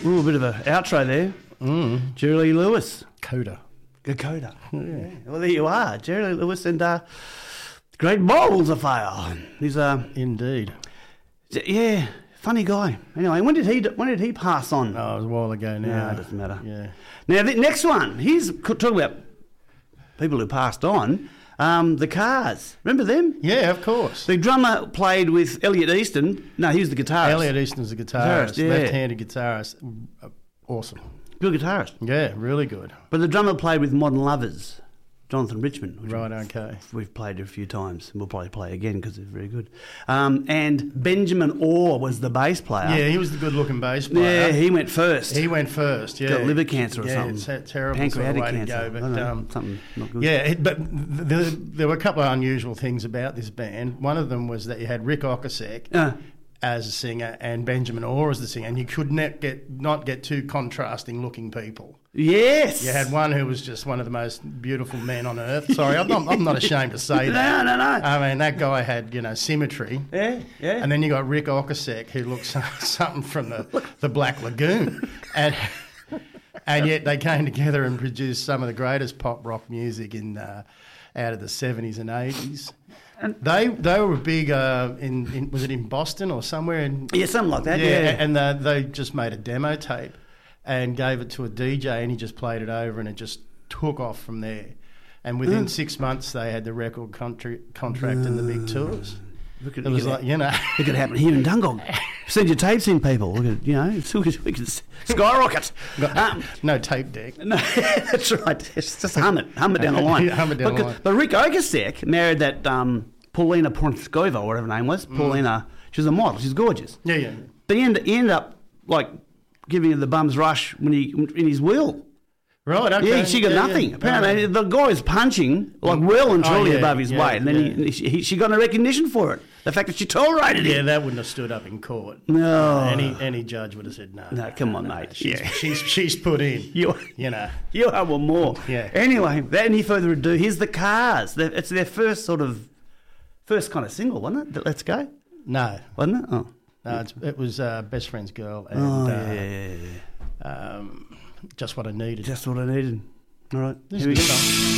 little bit of an outro there. Jerry Lee Lewis. Coda. Dakota. Yeah. Well, there you are. Jerry Lee Lewis and Great Balls of Fire. He's Indeed. yeah, funny guy. Anyway, when did he pass on? Oh, it was a while ago now. No, it doesn't matter. Yeah. Now, the next one. He's talking about people who passed on. The Cars. Remember them? Yeah, of course. The drummer played with Elliot Easton. No, he was the guitarist. Elliot Easton's a guitarist, Yeah. left-handed guitarist. Awesome. Good guitarist. Yeah, really good. But the drummer played with Modern Lovers, Jonathan Richman. Which Right, okay. we've played a few times. We'll probably play again because they're very good. And Benjamin Orr was the bass player. Yeah, he was the good-looking bass player. Yeah, he went first. He went first, yeah. Got liver cancer or something. Yeah, it's terrible Pancreatic sort of way cancer. to go. But, I don't know, something not good. yeah, but there were a couple of unusual things about this band. One of them was that you had Rick Ocasek as a singer and Benjamin Orr as the singer, and you could not get two contrasting-looking people. Yes. You had one who was just one of the most beautiful men on earth. Sorry, I'm not ashamed to say that. No. I mean, that guy had, symmetry. Yeah. And then you got Rick Ocasek, who looks something from the Black Lagoon. And yet they came together and produced some of the greatest pop rock music out of the 70s and 80s. And they were big was it in Boston or somewhere? Yeah, something like that, yeah. And they just made a demo tape and gave it to a DJ, and he just played it over, and it just took off from there. And within 6 months, they had the record contract and the big tours. Look at it was like, Look at happen here in Dungog. Send your tapes in, people. Look at, we can skyrocket. No tape deck. No, that's right. Just hum it down the line. Hum it down the line. But Rick Ocasek married that Paulina Porizkova, or whatever her name was. Paulina, she's a model. She's gorgeous. Yeah. But he ended up like giving her the bum's rush when in his will. Right, okay. Yeah, she got nothing. Yeah. Apparently, the guy was punching like well and truly above his weight, and then she got no recognition for it. The fact that she tolerated it. Yeah, that wouldn't have stood up in court. No. Any judge would have said no. No, come on, mate. She's put in. You are one more. Yeah. Anyway, without any further ado, here's the Cars. It's their first kind of single, wasn't it? Let's Go. No, wasn't it? Oh, no. It was Best Friend's Girl and yeah. Just What I Needed. Just What I Needed. All right. Here we go.